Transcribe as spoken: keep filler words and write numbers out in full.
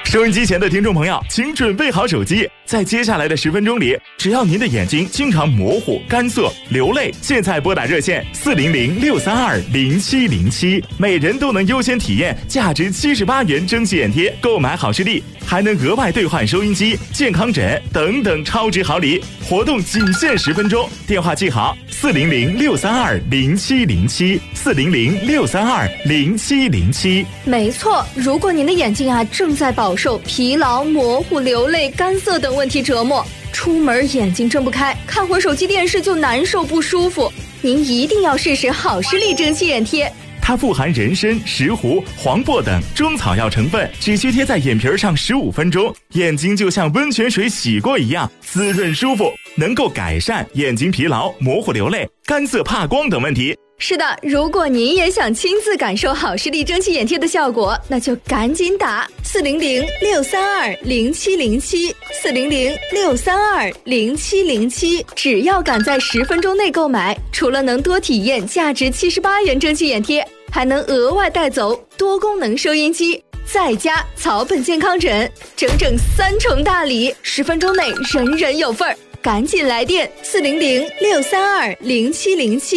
收音机前的听众朋友，请准备好手机，在接下来的十分钟里，只要您的眼睛经常模糊、干涩、流泪，现在拨打热线四零零六三二零七零七，每人都能优先体验价值七十八元蒸汽眼贴，购买好视力还能额外兑换收音机、健康枕等等超值好礼。活动仅限十分钟，电话记好四零零六三二零七零七，四零零六三二零七零七。 没错，如果您的眼睛啊正在饱受疲劳、模糊、流泪、干涩等问题折磨，出门眼睛睁不开，看会手机电视就难受不舒服，您一定要试试好视力蒸汽眼贴。 它富含人参、石斛、黄柏等中草药成分，只需贴在眼皮上十五分钟，眼睛就像温泉水洗过一样滋润舒服，能够改善眼睛疲劳、模糊流泪、干涩怕光等问题。 是的，如果您也想亲自感受好视力蒸汽眼贴的效果，那就赶紧打四零零六三二零七零七，四零零六三二零七零七。只要赶在十分钟内购买，除了能多体验价值七十八元蒸汽眼贴，还能额外带走多功能收音机，再加草本健康枕，整整三重大礼，十分钟内人人有份儿。赶紧来电四零零六三二零七零七。